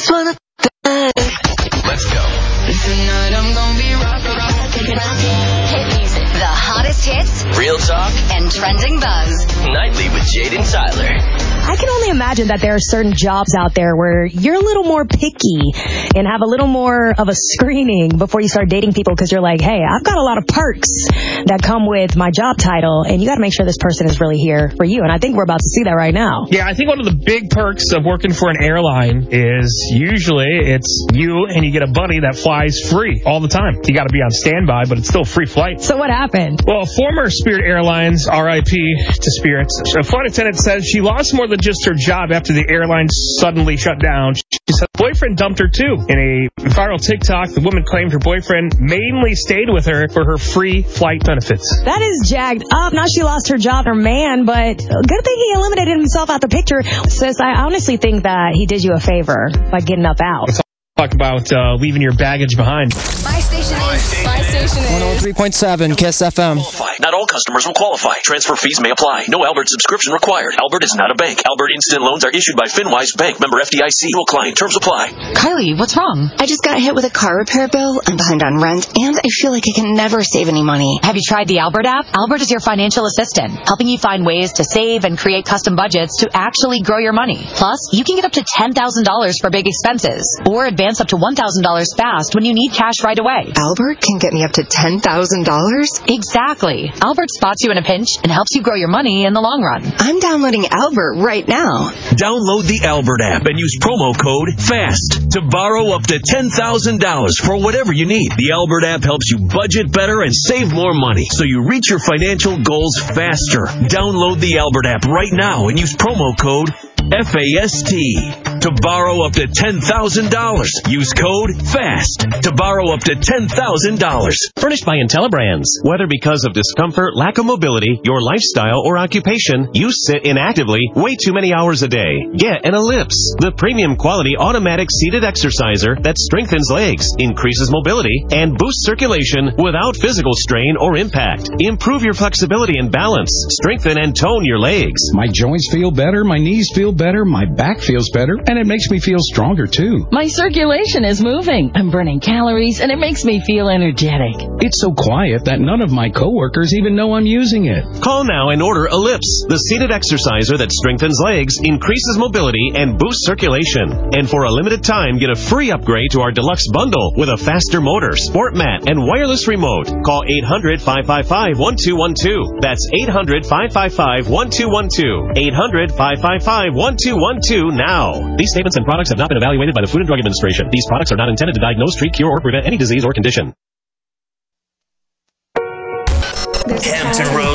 just wanna let's go. Tonight I'm gonna be hit music. The hottest hits, real talk, and trending buzz. Nightly with Jade and Tyler. I can only imagine that there are certain jobs out there where you're a little more picky and have a little more of a screening before you start dating people because you're like, hey, I've got a lot of perks that come with my job title, and you got to make sure this person is really here for you. And I think we're about to see that right now. Yeah, I think one of the big perks of working for an airline is usually it's you and you get a buddy that flies free all the time. You got to be on standby, but it's still a free flight. So what happened? Well, former Spirit Airlines, RIP to Spirit, a flight attendant says she lost more than just her job after the airline suddenly shut down. She said boyfriend dumped her too. In a viral TikTok, the woman claimed her boyfriend mainly stayed with her for her free flight benefits. That is jagged up. Now she lost her job, her man, but good thing he eliminated himself out the picture. Sis, I honestly think that he did you a favor by getting up out. Let's talk about leaving your baggage behind. My station is 103.7 Kiss FM. Not all customers will qualify. Transfer fees may apply. No Albert subscription required. Albert is not a bank. Albert Instant Loans are issued by FinWise Bank. Member FDIC. Equal client. Terms apply. Kylie, what's wrong? I just got hit with a car repair bill. I'm behind on rent, and I feel like I can never save any money. Have you tried the Albert app? Albert is your financial assistant, helping you find ways to save and create custom budgets to actually grow your money. Plus, you can get up to $10,000 for big expenses, or advance up to $1,000 fast when you need cash right away. Albert can get me up to $10,000? Exactly. Albert spots you in a pinch and helps you grow your money in the long run. I'm downloading Albert right now. Download the Albert app and use promo code FAST to borrow up to $10,000 for whatever you need. The Albert app helps you budget better and save more money so you reach your financial goals faster. Download the Albert app right now and use promo code FAST to borrow up to $10,000. Use code FAST to borrow up to $10,000. Furnished by IntelliBrands. Whether because of discomfort, lack of mobility, your lifestyle, or occupation, you sit inactively way too many hours a day. Get an Ellipse, the premium quality automatic seated exerciser that strengthens legs, increases mobility, and boosts circulation without physical strain or impact. Improve your flexibility and balance. Strengthen and tone your legs. My joints feel better, my knees feel better, my back feels better, and it makes me feel stronger too. My circulation is moving. I'm burning calories, and it makes me feel energetic. It's so quiet that none of my coworkers even know I'm using it. Call now and order Ellipse, the seated exerciser that strengthens legs, increases mobility, and boosts circulation. And for a limited time, get a free upgrade to our deluxe bundle with a faster motor, sport mat, and wireless remote. Call 800-555-1212. That's 800-555-1212. 800-555-1212 now. These statements and products have not been evaluated by the Food and Drug Administration. These products are not intended to diagnose, treat, cure, or prevent any disease or condition. Hampton Roads